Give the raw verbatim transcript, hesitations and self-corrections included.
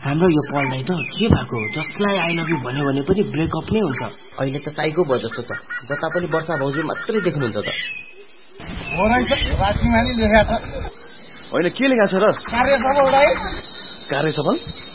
हाम्रो यो पढ्दै त के भएको हो? जसलाई आई लभ यु भन्यो भने पनि ब्रेकअप नै हुन्छ। अहिले त साइको भयो जस्तो छ, जता पनि वर्षा भाउजू मात्रै देख्नुहुन्छ त। होइन के लेखा छ र? कार्य सफल। कार्य सफल